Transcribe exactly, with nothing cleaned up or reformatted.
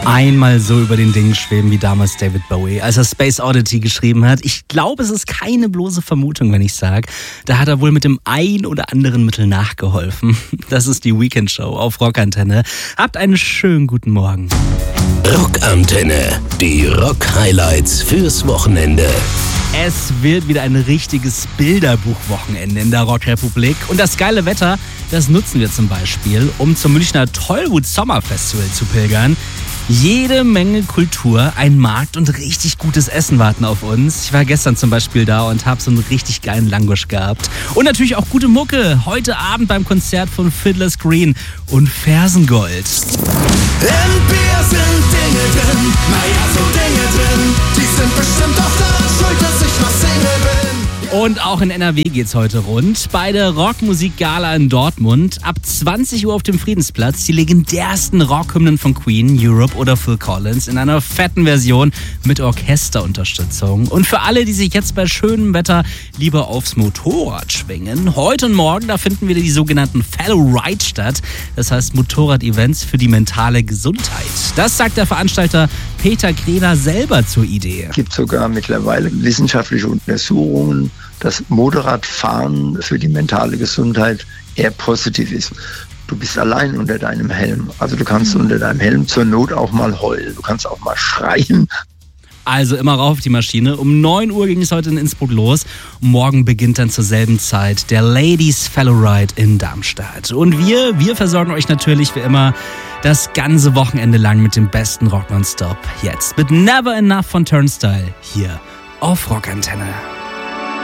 Einmal so über den Dingen schweben wie damals David Bowie, als er Space Oddity geschrieben hat. Ich glaube, es ist keine bloße Vermutung, wenn ich sage, da hat er wohl mit dem ein oder anderen Mittel nachgeholfen. Das ist die Weekend Show auf Rockantenne. Habt einen schönen guten Morgen. Rockantenne, die Rock-Highlights fürs Wochenende. Es wird wieder ein richtiges Bilderbuchwochenende in der Rockrepublik. Und das geile Wetter, das nutzen wir zum Beispiel, um zum Münchner Tollwood Sommerfestival zu pilgern. Jede Menge Kultur, ein Markt und richtig gutes Essen warten auf uns. Ich war gestern zum Beispiel da und habe so einen richtig geilen Langosch gehabt. Und natürlich auch gute Mucke. Heute Abend beim Konzert von Fiddler's Green und Fersengold. Im Bier sind Dinge drin, naja, so Dinge drin. Die sind bestimmt auch daran schuld, dass ich noch Single bin. Und auch in N R W geht's heute rund. Bei der Rockmusikgala in Dortmund ab zwanzig Uhr auf dem Friedensplatz die legendärsten Rockhymnen von Queen, Europe oder Phil Collins in einer fetten Version mit Orchesterunterstützung. Und für alle, die sich jetzt bei schönem Wetter lieber aufs Motorrad schwingen, heute und morgen, da finden wieder die sogenannten Fellow Ride statt. Das heißt Motorrad-Events für die mentale Gesundheit. Das sagt der Veranstalter Peter Greder selber zur Idee. Es gibt sogar mittlerweile wissenschaftliche Untersuchungen, dass Motorradfahren für die mentale Gesundheit eher positiv ist. Du bist allein unter deinem Helm. Also du kannst unter deinem Helm zur Not auch mal heulen. Du kannst auch mal schreien. Also immer rauf auf die Maschine. Um neun Uhr ging es heute in Innsbruck los. Morgen beginnt dann zur selben Zeit der Ladies Fellow Ride in Darmstadt. Und wir, wir versorgen euch natürlich wie immer das ganze Wochenende lang mit dem besten Rock nonstop. Jetzt mit Never Enough von Turnstile hier auf Rockantenne.